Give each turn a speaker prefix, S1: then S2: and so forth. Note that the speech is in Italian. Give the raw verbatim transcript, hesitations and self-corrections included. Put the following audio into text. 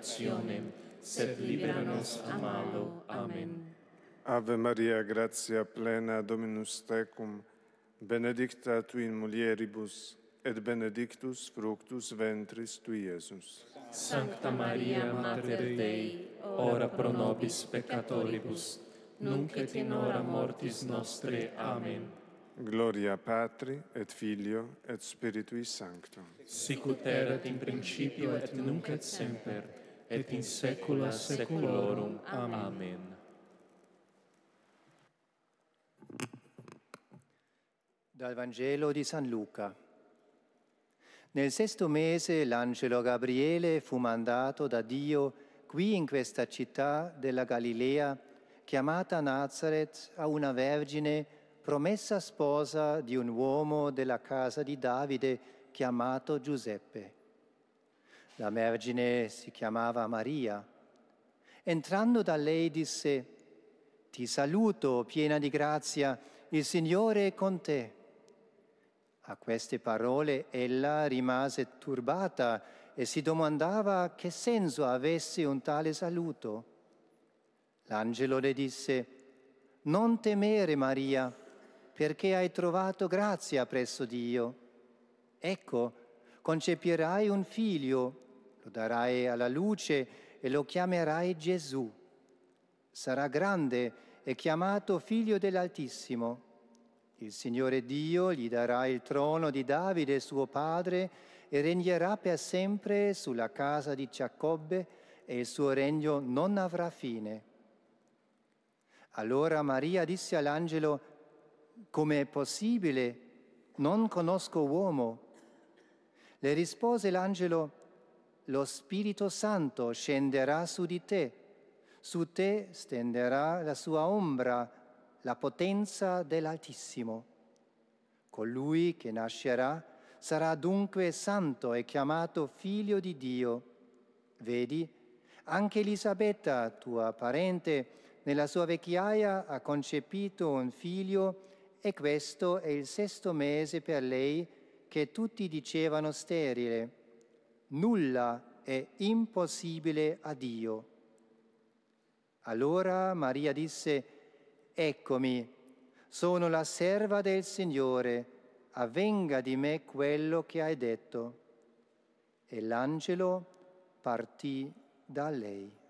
S1: tentationem, sed libera nos a malo. Amen.
S2: Ave Maria, gratia plena, Dominus tecum, benedicta tu in mulieribus, et benedictus fructus ventris tui, Iesus.
S1: Sancta Maria, Mater Dei, ora pro nobis peccatoribus, nunc et in hora mortis nostre. Amen.
S2: Gloria Patri, et Filio, et Spiritui Sancto.
S1: Sicut erat in principio et nunc et semper, et in saecula saeculorum. Amen.
S3: Dal Vangelo di San Luca. Nel sesto mese l'angelo Gabriele fu mandato da Dio qui in questa città della Galilea, chiamata Nazaret, a una vergine promessa sposa di un uomo della casa di Davide chiamato Giuseppe. La vergine si chiamava Maria. Entrando da lei disse: «Ti saluto, piena di grazia, il Signore è con te». A queste parole ella rimase turbata e si domandava che senso avesse un tale saluto. L'angelo le disse: «Non temere, Maria, perché hai trovato grazia presso Dio. Ecco, concepirai un figlio, lo darai alla luce e lo chiamerai Gesù. Sarà grande e chiamato Figlio dell'Altissimo. Il Signore Dio gli darà il trono di Davide, suo padre, e regnerà per sempre sulla casa di Giacobbe, e il suo regno non avrà fine». Allora Maria disse all'angelo: «Come è possibile? Non conosco uomo». Le rispose l'angelo: «Lo Spirito Santo scenderà su di te, su te stenderà la sua ombra, la potenza dell'Altissimo. Colui che nascerà sarà dunque santo e chiamato Figlio di Dio. Vedi, anche Elisabetta, tua parente, nella sua vecchiaia ha concepito un figlio, e questo è il sesto mese per lei, che tutti dicevano sterile. Nulla è impossibile a Dio». Allora Maria disse: «Eccomi, sono la serva del Signore, avvenga di me quello che hai detto». E l'angelo partì da lei.